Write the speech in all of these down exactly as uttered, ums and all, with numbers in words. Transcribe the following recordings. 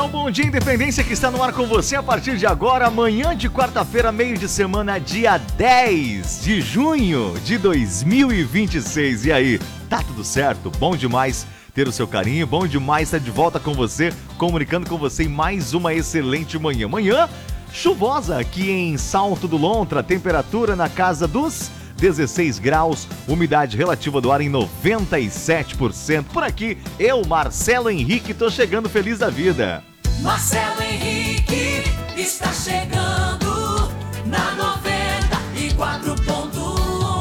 o Bom Dia Independência que está no ar com você a partir de agora, amanhã de quarta-feira, meio de semana, dia dez de junho de dois mil e vinte e seis. E aí, tá tudo certo? Bom demais ter o seu carinho, bom demais estar de volta com você, comunicando com você em mais uma excelente manhã. Manhã chuvosa aqui em Salto do Lontra, temperatura na casa dos dezesseis graus, umidade relativa do ar em noventa e sete por cento. Por aqui, eu, Marcelo Henrique, tô chegando feliz da vida. Marcelo Henrique está chegando na noventa e quatro ponto um.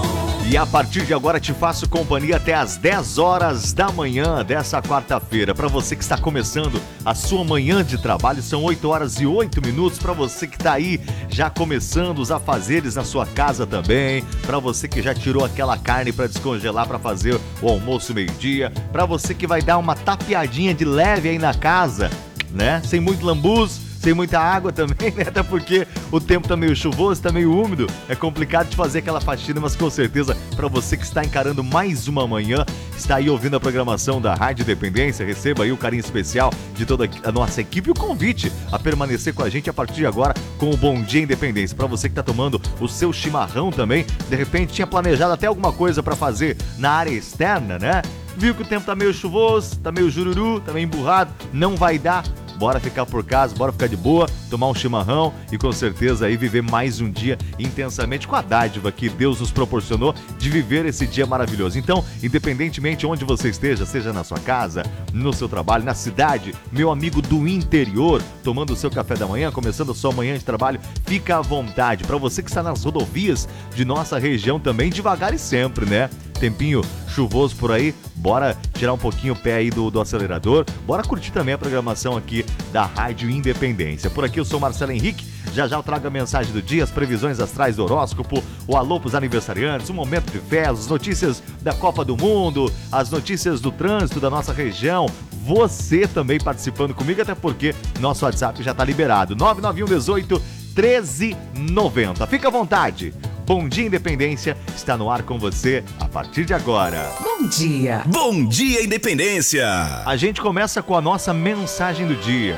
E a partir de agora te faço companhia até às dez horas da manhã dessa quarta-feira. Para você que está começando a sua manhã de trabalho, são oito horas e oito minutos. Para você que está aí já começando os afazeres na sua casa também. Para você que já tirou aquela carne para descongelar para fazer o almoço meio-dia. Para você que vai dar uma tapeadinha de leve aí na casa, né? Sem muito lambuz. Tem muita água também, né? Até porque o tempo tá meio chuvoso, tá meio úmido. É complicado de fazer aquela faxina, mas com certeza para você que está encarando mais uma manhã, está aí ouvindo a programação da Rádio Independência, receba aí o carinho especial de toda a nossa equipe e o convite a permanecer com a gente a partir de agora com o Bom Dia Independência. Para você que tá tomando o seu chimarrão também, de repente tinha planejado até alguma coisa para fazer na área externa, né? Viu que o tempo tá meio chuvoso, tá meio jururu, tá meio emburrado, não vai dar. Bora ficar por casa, bora ficar de boa, tomar um chimarrão e com certeza aí viver mais um dia intensamente com a dádiva que Deus nos proporcionou de viver esse dia maravilhoso. Então, independentemente onde você esteja, seja na sua casa, no seu trabalho, na cidade, meu amigo do interior, tomando o seu café da manhã, começando a sua manhã de trabalho, fica à vontade. Para você que está nas rodovias de nossa região também, devagar e sempre, né? Tempinho chuvoso por aí, bora tirar um pouquinho o pé aí do, do acelerador, bora curtir também a programação aqui da Rádio Independência. Por aqui eu sou Marcelo Henrique, já já eu trago a mensagem do dia, as previsões astrais do horóscopo, o alô pros aniversariantes, o momento de fé, as notícias da Copa do Mundo, as notícias do trânsito da nossa região, você também participando comigo, até porque nosso WhatsApp já tá liberado, nove nove um um oito, treze noventa. Fica à vontade. Bom Dia Independência está no ar com você a partir de agora. Bom dia. Bom Dia Independência. A gente começa com a nossa mensagem do dia.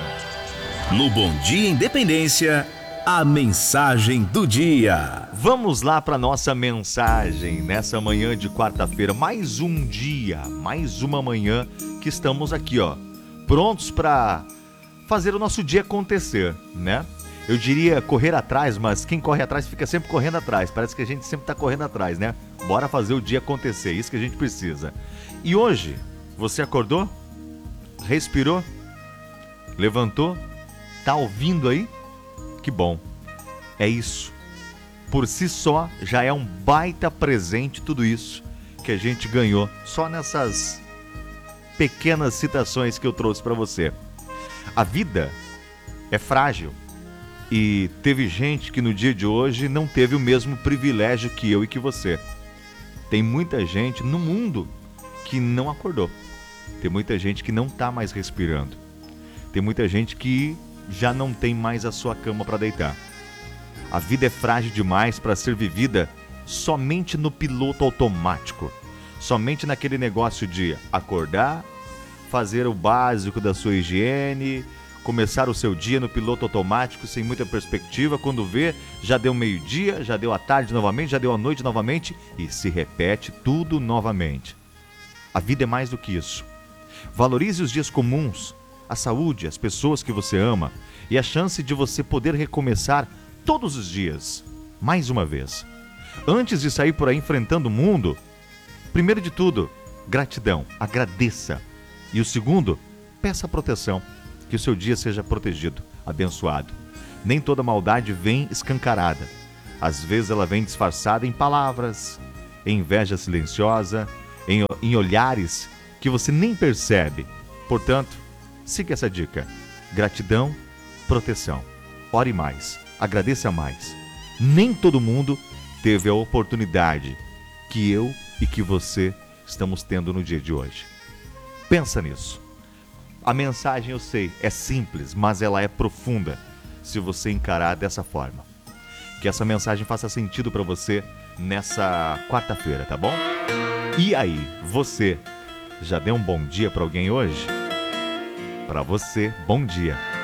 No Bom Dia Independência, a mensagem do dia. Vamos lá para nossa mensagem nessa manhã de quarta-feira. Mais um dia, mais uma manhã que estamos aqui, ó, prontos para fazer o nosso dia acontecer, né? Eu diria correr atrás, mas quem corre atrás fica sempre correndo atrás. Parece que a gente sempre está correndo atrás, né? Bora fazer o dia acontecer, isso que a gente precisa. E hoje, você acordou? Respirou? Levantou? Tá ouvindo aí? Que bom. É isso. Por si só, já é um baita presente tudo isso que a gente ganhou só nessas pequenas citações que eu trouxe para você. A vida é frágil. E teve gente que no dia de hoje não teve o mesmo privilégio que eu e que você. Tem muita gente no mundo que não acordou. Tem muita gente que não está mais respirando. Tem muita gente que já não tem mais a sua cama para deitar. A vida é frágil demais para ser vivida somente no piloto automático. Somente naquele negócio de acordar, fazer o básico da sua higiene, começar o seu dia no piloto automático sem muita perspectiva, quando vê, já deu meio-dia, já deu a tarde novamente, já deu a noite novamente e se repete tudo novamente. A vida é mais do que isso. Valorize os dias comuns, a saúde, as pessoas que você ama e a chance de você poder recomeçar todos os dias, mais uma vez. Antes de sair por aí enfrentando o mundo, primeiro de tudo, gratidão, agradeça. E o segundo, peça proteção. Que o seu dia seja protegido, abençoado. Nem toda maldade vem escancarada. Às vezes ela vem disfarçada em palavras, em inveja silenciosa, em, em olhares que você nem percebe. Portanto, siga essa dica. Gratidão, proteção. Ore mais, agradeça mais. Nem todo mundo teve a oportunidade que eu e que você estamos tendo no dia de hoje. Pensa nisso. A mensagem, eu sei, é simples, mas ela é profunda se você encarar dessa forma. Que essa mensagem faça sentido para você nessa quarta-feira, tá bom? E aí, você já deu um bom dia para alguém hoje? Para você, bom dia.